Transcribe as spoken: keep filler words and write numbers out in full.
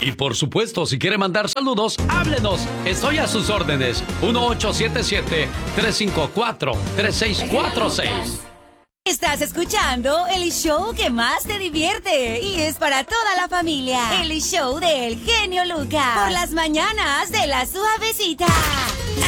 Y por supuesto, si quiere mandar saludos, háblenos. Estoy a sus órdenes. uno ocho siete siete, tres cinco cuatro, tres seis cuatro seis. Estás escuchando el show que más te divierte y es para toda la familia. El show del genio Lucas. Por las mañanas de La Suavecita.